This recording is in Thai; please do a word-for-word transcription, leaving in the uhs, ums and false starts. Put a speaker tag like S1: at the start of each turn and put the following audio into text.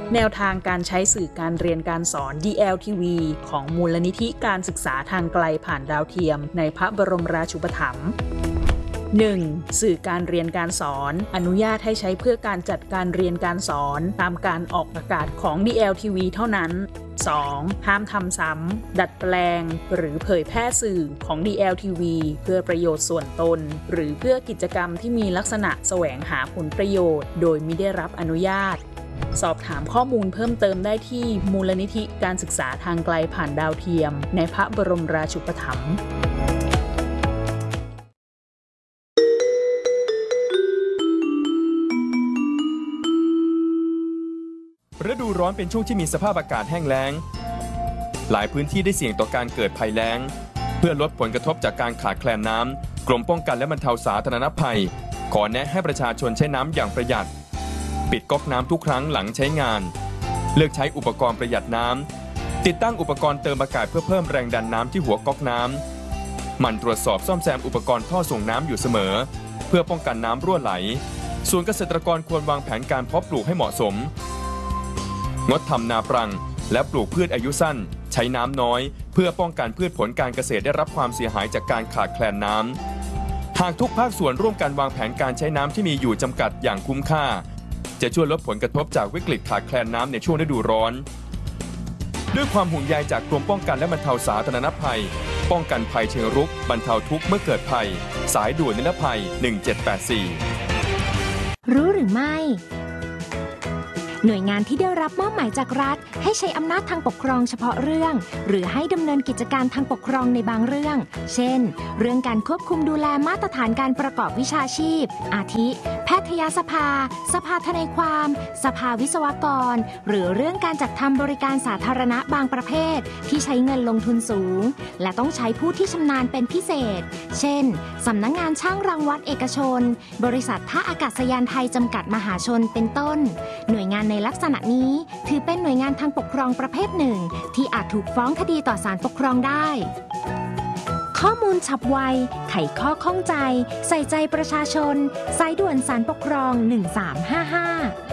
S1: แนวทางการใช้สื่อการเรียนการสอน ดี แอล ที วี ของมูลนิธิการศึกษาทางไกลผ่านดาวเทียมในพระบรมราชูปถัมภ์ หนึ่ง. สื่อการเรียนการสอนอนุญาตให้ใช้เพื่อการจัดการเรียนการสอนตามการออกอากาศของ ดี แอล ที วี เท่านั้น สอง. ห้ามทำซ้ำดัดแปลงหรือเผยแพร่สื่อของ ดี แอล ที วี เพื่อประโยชน์ส่วนตนหรือเพื่อกิจกรรมที่มีลักษณะแสวงหาผลประโยชน์โดยมิได้รับอนุญาตสอบถามข้อมูลเพิ่มเติมได้ที่มูลนิธิการศึกษาทางไกลผ่านดาวเทียมในพระบรมราชูปถัมภ์
S2: ฤดูร้อนเป็นช่วงที่มีสภาพอากาศแห้งแล้งหลายพื้นที่ได้เสี่ยงต่อการเกิดภัยแล้งเพื่อลดผลกระทบจากการขาดแคลนน้ำกรมป้องกันและบรรเทาสาธารณภัยขอแนะให้ประชาชนใช้น้ำอย่างประหยัดปิดก๊อกน้ำทุกครั้งหลังใช้งานเลือกใช้อุปกรณ์ประหยัดน้ำติดตั้งอุปกรณ์เติมอากาศเพื่อเพิ่มแรงดันน้ำที่หัวก๊อกน้ำหมั่นตรวจสอบซ่อมแซมอุปกรณ์ท่อส่งน้ำอยู่เสมอเพื่อป้องกันน้ำรั่วไหลส่วนเกษตรกรควรวางแผนการเพาะปลูกให้เหมาะสมงดทำนาปรังและปลูกพืชอายุสั้นใช้น้ำน้อยเพื่อป้องกันพืชผลการเกษตรได้รับความเสียหายจากการขาดแคลนน้ำหากทุกภาคส่วนร่วมกันวางแผนการใช้น้ำที่มีอยู่จำกัดอย่างคุ้มค่าจะช่วยลดผลกระทบจากวิกฤตขาดแคลนน้ำในช่วงฤดูร้อนด้วยความห่วงใยจากกรมป้องกันและบรรเทาสาธารณภัยป้องกันภัยเชิงรุกบรรเทาทุกข์เมื่อเกิดภัยสายด่วนนิรภัยหนึ่งเจ็ดแปดสี่
S3: รู้หรือไม่หน่วยงานที่ได้รับมอบหมายจากรัฐให้ใช้อำนาจทางปกครองเฉพาะเรื่องหรือให้ดำเนินกิจการทางปกครองในบางเรื่องเช่นเรื่องการควบคุมดูแลมาตรฐานการประกอบวิชาชีพอาทิแพทยสภาสภาทนายความสภาวิศวกรหรือเรื่องการจัดทำบริการสาธารณะบางประเภทที่ใช้เงินลงทุนสูงและต้องใช้ผู้ที่ชำนาญเป็นพิเศษเช่นสำนักงานช่างรังวัดเอกชนบริษัทท่าอากาศยานไทยจำกัดมหาชนเป็นต้นหน่วยงานในลักษณะนี้ถือเป็นหน่วยงานทางปกครองประเภทหนึ่งที่อาจถูกฟ้องคดีต่อศาลปกครองได้ข้อมูลฉับไวไขข้อข้องใจใส่ใจประชาชนสายด่วนศาลปกครองหนึ่งสามห้าห้า